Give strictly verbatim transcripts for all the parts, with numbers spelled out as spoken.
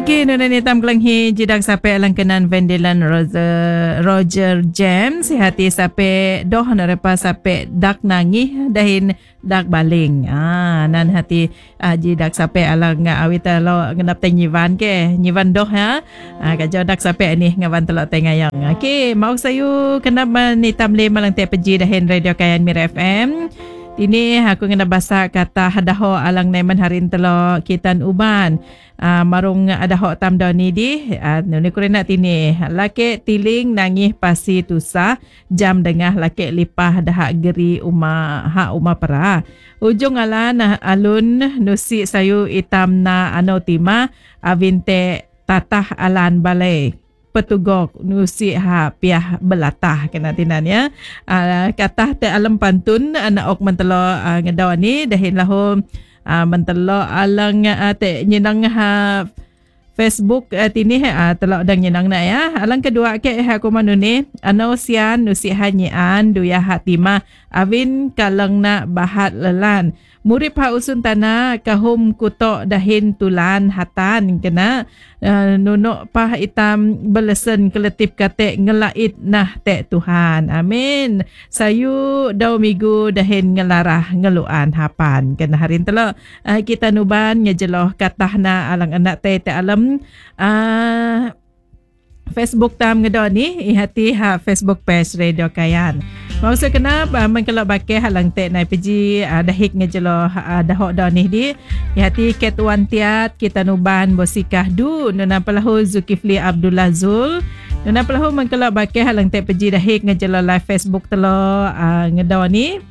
Okey, nuna ni tam kelang hi jidak sampai alang kenan Vandelan Roger, Roger James hati sampai doh narepa sampai dak nangi dahin dak baling. Ah nan hati ah, jidak sampai alang awita lo ngendap teng nyivan ke nyivan doh ya. Ah kajo dak sampai ni ngawan telok tengayang. Okey, mau sayu kenap ni tam le malang te peji dahin Radio Kayan Mira F M. Ini aku kena basa kata hadaho alang neman harin telo kitan uban uh, marung adaho tam daw ni di uh, ni kurena tini lake tiling nangih pasi tusa jam dengah lake lipah dah geri uma ha uma para ujung alan alun nusi sayu itam na ano tima avinte tatah alan balai petugok nusi ha piah belatah kena tinan ya uh, katah te alam pantun anak ok mentelo uh, ngedaw ni dahin lahu uh, mentelo alang uh, te nyenang ha Facebook uh, tini uh, telok dang nyenang na ya alang kedua ke ha ko manuni ano sian nusi hanyian duya hatima avin kalang na bahat lelan Murip ha usun tanah kahum kutok dahin tulan hatan kena uh, nunuk pah itam belesen keletip kate ngelait nah te Tuhan. Amin. Sayu daw migu dahin ngelarah ngeluan hapan. Kena harin telo uh, kita nuban ngejeloh katahna alang anak te te alam uh, Facebook tam ngedo ni ihati ha Facebook page Radio Kayan. Mau sa kenap uh, mengkelak bake halang te nai peji uh, dahik ngejelo uh, dahok dah ni di ihati ketuan tiat kita nuban bosikah du nuna pelahu Zulkifli Abdullah Zul nuna pelahu mengkelak bake halang te peji dahik ngejelo live Facebook telo uh, ngedaw ni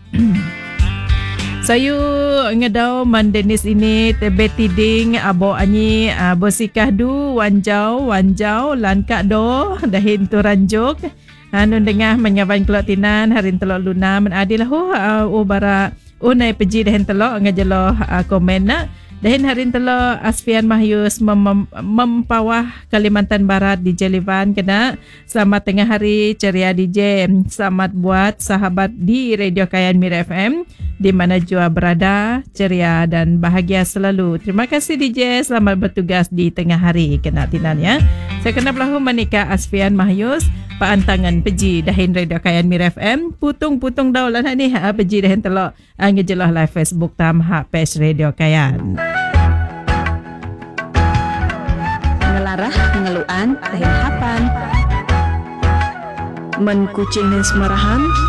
Sayu ngedaw mandenis ini tebe tiding abo anyi uh, bosikah du wanjau wanjau lan kak do dahin turanjuk Anu dengah menyawan kelok tinan harin telok luna menadil ho uh, ubara unai peji dahin telok ngajelo uh, komen na dahin harin telok Asfian Mahyus mem- mem- mempawah Kalimantan Barat di Jelivan kena selamat tengah hari ceria D J selamat buat sahabat di Radio Kayan Mira F M di mana jua berada ceria dan bahagia selalu. Terima kasih D J, selamat bertugas di tengah hari kena tinan ya. Saya kena pelahu menikah Asfian Mahyus paantangan peji dahin Radio Kayan Mira F M putung-putung daulan ni ha peji dahin telok ngejelah live Facebook tam ha page Radio Kayan. Ngelarah ngeluan dahin hapan men kucing dan semarahan